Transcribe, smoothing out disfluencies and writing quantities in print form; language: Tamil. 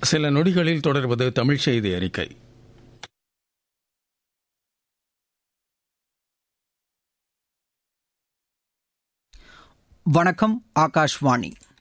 சில நொடிகளில் தொடர்வது தமிழ் செய்தி அறிக்கை. வணக்கம். ஆகாஷ்வாணி.